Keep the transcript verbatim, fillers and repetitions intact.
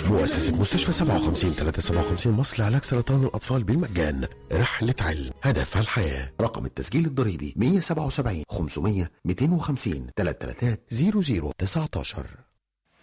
مؤسسة مستشفى سبعة وخمسين ثلاثمائة وسبعة وخمسين مصر لعلاج سرطان الأطفال بالمجان. رحلة علم هدفها الحياة. رقم التسجيل الضريبي مية وسبعة وسبعين خمسمية مئتين وخمسين ثلاثة ثلاثة صفر صفر تسعة عشر.